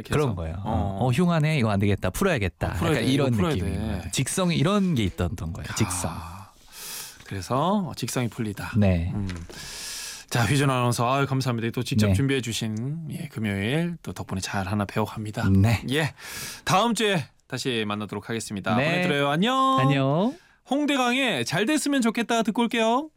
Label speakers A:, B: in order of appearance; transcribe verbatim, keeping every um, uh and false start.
A: 이렇게 해서.
B: 그런 거예요. 어,
A: 어,
B: 어 흉하네 이거 안 되겠다 풀어야겠다.
A: 어, 풀어야
B: 약간
A: 돼,
B: 이런
A: 이거 풀어야
B: 느낌인
A: 돼.
B: 거예요. 직성이 이런 게 있던 거예요. 직성.
A: 아, 그래서 직성이 풀리다.
B: 네.
A: 음. 자, 휘준 아나운서 아유, 감사합니다. 또 직접
B: 네.
A: 준비해 주신 예, 금요일 또 덕분에 잘 하나 배워갑니다.
B: 네.
A: 예, 다음 주에 다시 만나도록 하겠습니다.
B: 네.
A: 보내드려요. 안녕.
B: 안녕.
A: 홍대강의 잘 됐으면 좋겠다 듣고 올게요.